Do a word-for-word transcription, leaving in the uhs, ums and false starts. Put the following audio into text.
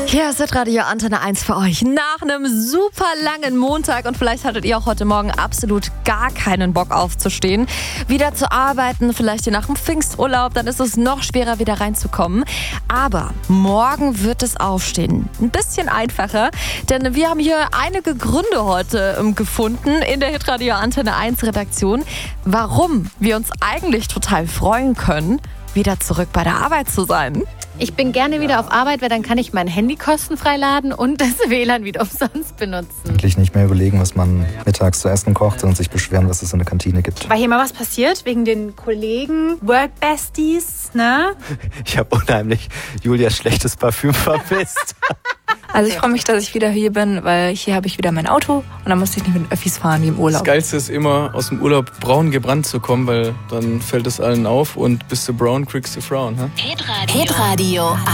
Hier ist Radio Antenne eins für euch nach einem super langen Montag und vielleicht hattet ihr auch heute Morgen absolut gar keinen Bock aufzustehen, wieder zu arbeiten, vielleicht nach dem Pfingsturlaub, dann ist es noch schwerer wieder reinzukommen. Aber morgen wird es Aufstehen ein bisschen einfacher, denn wir haben hier einige Gründe heute gefunden in der Hitradio Antenne eins Redaktion, warum wir uns eigentlich total freuen können, wieder zurück bei der Arbeit zu sein. Ich bin gerne wieder auf Arbeit, weil dann kann ich mein Handy kostenfrei laden und das W L A N wieder umsonst benutzen. Endlich nicht mehr überlegen, was man mittags zu essen kocht und sich beschweren, was es in der Kantine gibt. Weil hier mal was passiert, wegen den Kollegen, Work-Besties, ne? Ich habe unheimlich Julias schlechtes Parfüm vermisst. Also ich freue mich, dass ich wieder hier bin, weil hier habe ich wieder mein Auto und dann muss ich nicht mit den Öffis fahren wie im Urlaub. Das Geilste ist immer, aus dem Urlaub braun gebrannt zu kommen, weil dann fällt es allen auf und bist du brown, kriegst du Frauen. Hä? Hitradio